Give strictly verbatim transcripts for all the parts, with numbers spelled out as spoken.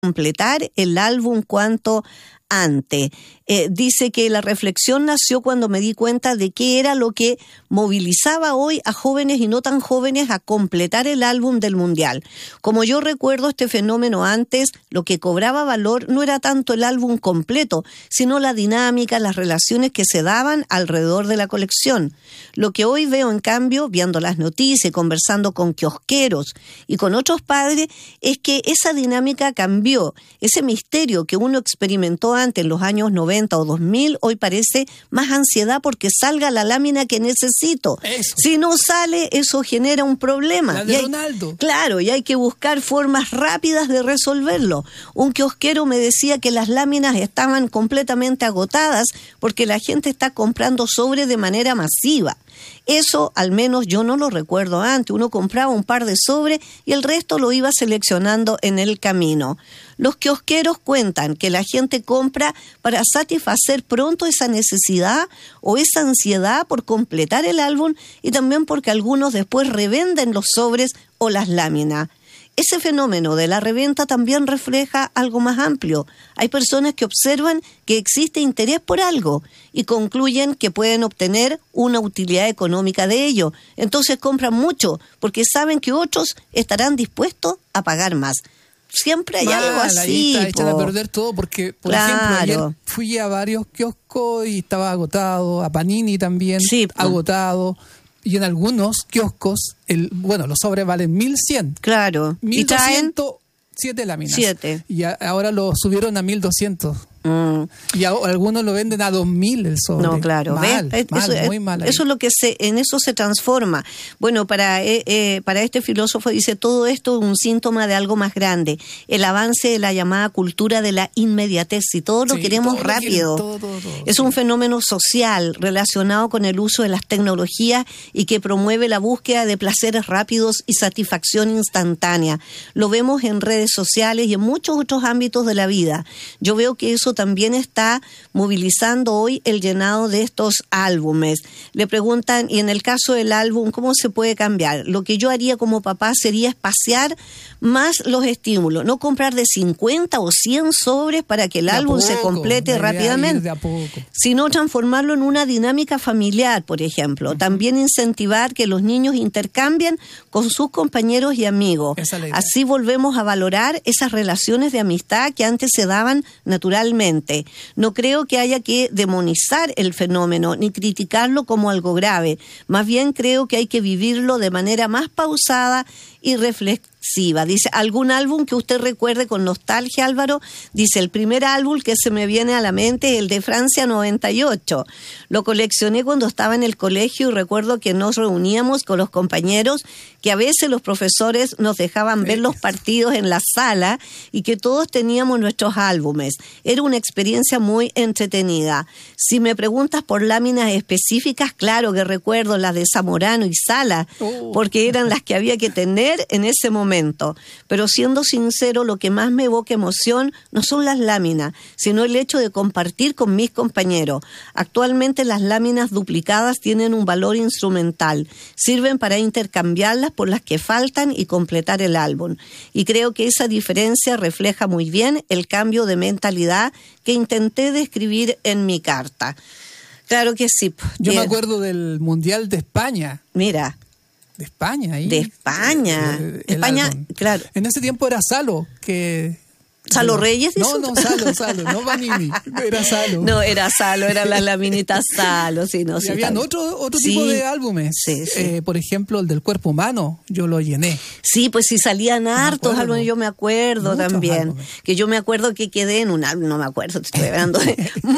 completar el álbum cuanto antes. Eh, dice que la reflexión nació cuando me di cuenta de qué era lo que movilizaba hoy a jóvenes y no tan jóvenes a completar el álbum del Mundial. Como yo recuerdo este fenómeno antes, lo que cobraba valor no era tanto el álbum completo, sino la dinámica, las relaciones que se daban alrededor de la colección. Lo que hoy veo, en cambio, viendo las noticias, conversando con kiosqueros y con otros padres, es que esa dinámica cambió. Ese misterio que uno experimentó antes en los años noventa o dos mil, hoy parece más ansiedad porque salga la lámina que necesito. Eso. Si no sale, eso genera un problema. La de y hay, Ronaldo. Claro, y hay que buscar formas rápidas de resolverlo. Un kiosquero me decía que las láminas estaban completamente agotadas porque la gente está comprando sobre de manera masiva. Eso al menos yo no lo recuerdo antes. Uno compraba un par de sobres y el resto lo iba seleccionando en el camino. Los kiosqueros cuentan que la gente compra para satisfacer pronto esa necesidad o esa ansiedad por completar el álbum y también porque algunos después revenden los sobres o las láminas. Ese fenómeno de la reventa también refleja algo más amplio. Hay personas que observan que existe interés por algo y concluyen que pueden obtener una utilidad económica de ello. Entonces compran mucho porque saben que otros estarán dispuestos a pagar más. Siempre hay Mal, algo así. Ahí está, echan po. a perder todo porque, por Claro. ejemplo, ayer fui a varios kioscos y estaba agotado, a Panini también, Sí, po. agotado. Y en algunos kioscos, el bueno, los sobres valen mil cien. Claro. mil Y traen doscientos siete láminas. siete. Y a, ahora lo subieron a mil doscientos. Mm. Y a, algunos lo venden a dos mil el sobre. No, claro. Mal, ¿ves? mal, eso, muy mal ahí. Eso es lo que se, en eso se transforma. Bueno, para, eh, eh, para este filósofo dice, todo esto es un síntoma de algo más grande. El avance de la llamada cultura de la inmediatez. Y todo lo Sí, queremos todo lo rápido. quieren, todo, todo, todo, es sí. un fenómeno social relacionado con el uso de las tecnologías y que promueve la búsqueda de placeres rápidos y satisfacción instantánea. Lo vemos en redes sociales y en muchos otros ámbitos de la vida. Yo veo que eso también está movilizando hoy el llenado de estos álbumes. Le preguntan, y en el caso del álbum, ¿cómo se puede cambiar? Lo que yo haría como papá sería espaciar más los estímulos, no comprar de cincuenta o cien sobres para que el De a álbum se poco, complete la idea rápidamente, ir de a poco. sino transformarlo en una dinámica familiar, por ejemplo. Uh-huh. También incentivar que los niños intercambien con sus compañeros y amigos. Esa es la idea. Así volvemos a valorar esas relaciones de amistad que antes se daban naturalmente. No creo que haya que demonizar el fenómeno ni criticarlo como algo grave. Más bien creo que hay que vivirlo de manera más pausada y reflexiva. Dice, ¿algún álbum que usted recuerde con nostalgia, Álvaro? Dice, el primer álbum que se me viene a la mente es el de Francia noventa y ocho. Lo coleccioné cuando estaba en el colegio y recuerdo que nos reuníamos con los compañeros, que a veces los profesores nos dejaban ver los partidos en la sala y que todos teníamos nuestros álbumes. Era una experiencia muy entretenida. Si me preguntas por láminas específicas, claro que recuerdo las de Zamorano y Sala, oh. porque eran las que había que tener en ese momento. Pero siendo sincero, lo que más me evoca emoción no son las láminas, sino el hecho de compartir con mis compañeros. Actualmente las láminas duplicadas tienen un valor instrumental. Sirven para intercambiarlas por las que faltan y completar el álbum. Y creo que esa diferencia refleja muy bien el cambio de mentalidad que intenté describir en mi carta. Claro que sí. Yo me acuerdo del Mundial de España. Mira. De España, ahí. De España. El, el España, álbum. Claro. En ese tiempo era Salo, que... ¿Salo Reyes? No, no, Salo, Salo, no Panini, era Salo. No, era Salo, eran las laminitas Salo, sí, no, y sí. habían otro, otro sí, tipo de álbumes, sí, sí. Eh, por ejemplo, el del cuerpo humano, yo lo llené. Sí, pues sí salían hartos álbumes, yo me acuerdo Muchos también, álbumes. Que yo me acuerdo que quedé en un álbum, no me acuerdo, te estoy hablando de...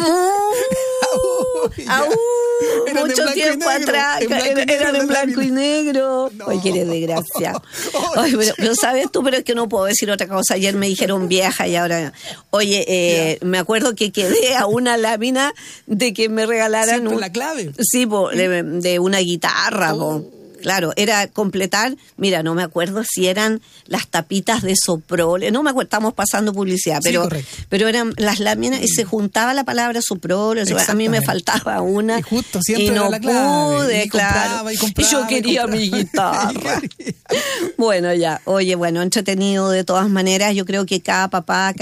¡Aú! Eran Mucho tiempo atrás, eran, eran en blanco y negro. No. Oye, eres desgraciado. Oye, pero, pero sabes tú, pero es que no puedo decir otra cosa. Ayer me dijeron vieja y ahora... Oye, eh, yeah. me acuerdo que quedé a una lámina de que me regalaran... Siempre un, la clave. Sí, po, de, de una guitarra, po. Oh. Claro, era completar, mira, no me acuerdo si eran las tapitas de Soprole, no me acuerdo, estamos pasando publicidad, pero sí, pero eran las láminas y se juntaba la palabra Soprole, a mí me faltaba una y, justo y no la clave, pude, y claro, compraba, y, compraba, y yo quería y mi guitarra. Bueno, ya, oye, bueno, entretenido de todas maneras, yo creo que cada papá,